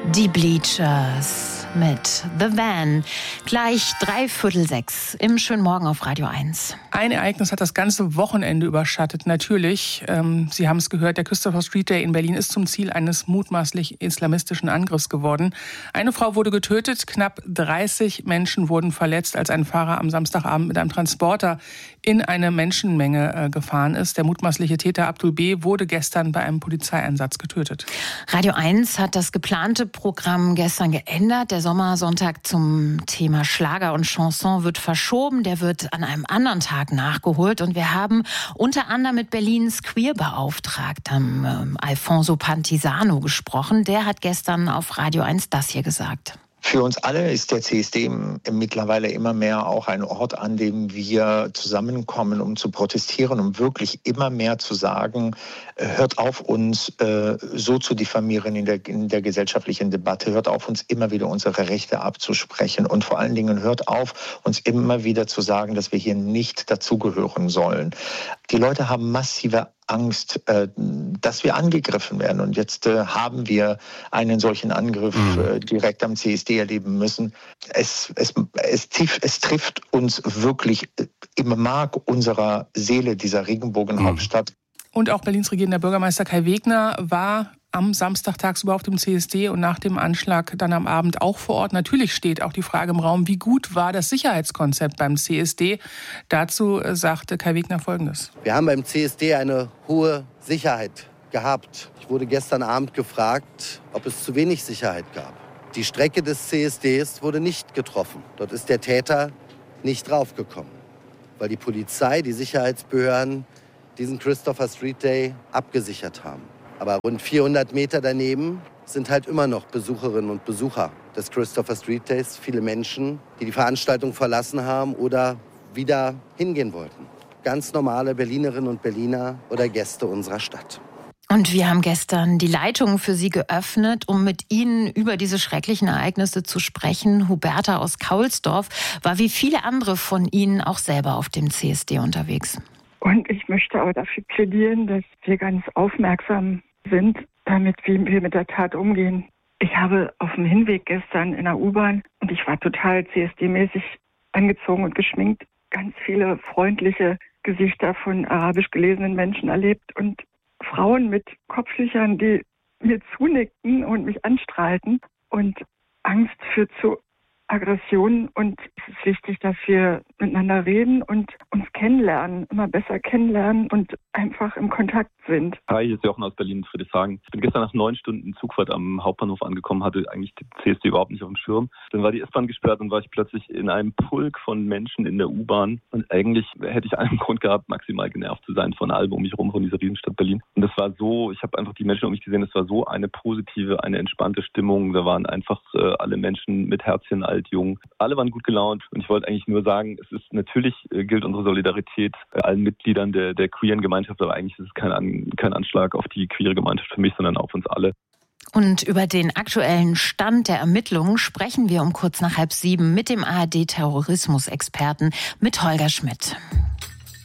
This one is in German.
Die Bleachers mit The Van. Gleich 5:45 im schönen Morgen auf Radio 1. Ein Ereignis hat das ganze Wochenende überschattet. Natürlich, Sie haben es gehört, der Christopher Street Day in Berlin ist zum Ziel eines mutmaßlich islamistischen Angriffs geworden. Eine Frau wurde getötet, knapp 30 Menschen wurden verletzt, als ein Fahrer am Samstagabend mit einem Transporter in eine Menschenmenge gefahren ist. Der mutmaßliche Täter Abdul B. wurde gestern bei einem Polizeieinsatz getötet. Radio 1 hat das geplante Programm gestern geändert. Der Sommersonntag zum Thema Schlager und Chanson wird verschoben. Der wird an einem anderen Tag nachgeholt. Und wir haben unter anderem mit Berlins Queerbeauftragtem Alfonso Pantisano gesprochen. Der hat gestern auf Radio 1 das hier gesagt. Für uns alle ist der CSD mittlerweile immer mehr auch ein Ort, an dem wir zusammenkommen, um zu protestieren, um wirklich immer mehr zu sagen, hört auf, uns so zu diffamieren in der gesellschaftlichen Debatte, hört auf, uns immer wieder unsere Rechte abzusprechen und vor allen Dingen hört auf, uns immer wieder zu sagen, dass wir hier nicht dazugehören sollen. Die Leute haben massive Angst, dass wir angegriffen werden. Und jetzt haben wir einen solchen Angriff direkt am CSD erleben müssen. Es trifft uns wirklich im Mark unserer Seele, dieser Regenbogenhauptstadt. Und auch Berlins regierender Bürgermeister Kai Wegner war am Samstag tagsüber auf dem CSD und nach dem Anschlag dann am Abend auch vor Ort. Natürlich steht auch die Frage im Raum, wie gut war das Sicherheitskonzept beim CSD? Dazu sagte Kai Wegner Folgendes. Wir haben beim CSD eine hohe Sicherheit gehabt. Ich wurde gestern Abend gefragt, ob es zu wenig Sicherheit gab. Die Strecke des CSDs wurde nicht getroffen. Dort ist der Täter nicht draufgekommen, weil die Polizei, die Sicherheitsbehörden diesen Christopher Street Day abgesichert haben. Aber rund 400 Meter daneben sind halt immer noch Besucherinnen und Besucher des Christopher Street Days. Viele Menschen, die die Veranstaltung verlassen haben oder wieder hingehen wollten. Ganz normale Berlinerinnen und Berliner oder Gäste unserer Stadt. Und wir haben gestern die Leitung für Sie geöffnet, um mit Ihnen über diese schrecklichen Ereignisse zu sprechen. Huberta aus Kaulsdorf war wie viele andere von Ihnen auch selber auf dem CSD unterwegs. Und ich möchte auch dafür plädieren, dass wir ganz aufmerksam sind, damit wie wir mit der Tat umgehen. Ich habe auf dem Hinweg gestern in der U-Bahn, und ich war total CSD-mäßig angezogen und geschminkt, ganz viele freundliche Gesichter von arabisch gelesenen Menschen erlebt und Frauen mit Kopftüchern, die mir zunickten und mich anstrahlten. Und Angst führt zu Aggression, und es ist wichtig, dass wir miteinander reden und uns kennenlernen, immer besser kennenlernen und einfach im Kontakt sind. Hi, hier ist Jochen aus Berlin-Friedrichshagen. Ich bin gestern nach 9 Stunden Zugfahrt am Hauptbahnhof angekommen, hatte eigentlich den CSD überhaupt nicht auf dem Schirm. Dann war die S-Bahn gesperrt und war ich plötzlich in einem Pulk von Menschen in der U-Bahn. Und eigentlich hätte ich einen Grund gehabt, maximal genervt zu sein von allem um mich herum, von dieser Riesenstadt Berlin. Und das war so, ich habe einfach die Menschen um mich gesehen, das war so eine positive, eine entspannte Stimmung. Da waren einfach alle Menschen mit Herzchen, alt, jung. Alle waren gut gelaunt und ich wollte eigentlich nur sagen, es ist natürlich, gilt unsere Solidarität allen Mitgliedern der queeren Gemeinschaft, aber eigentlich ist es kein Anschlag auf die queere Gemeinschaft für mich, sondern auf uns alle. Und über den aktuellen Stand der Ermittlungen sprechen wir um kurz nach 6:30 mit dem ARD-Terrorismusexperten, mit Holger Schmidt.